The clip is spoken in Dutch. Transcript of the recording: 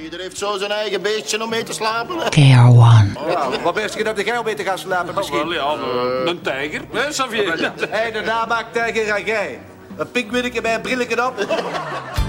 Ieder heeft zo zijn eigen beestje om mee te slapen. KR1. Ja, wat best je dat de geil mee te gaan slapen misschien? Ja, een tijger, hè, Xavier? Hé, de namaak tijger en jij. Een pinkwilletje bij een brilletje op.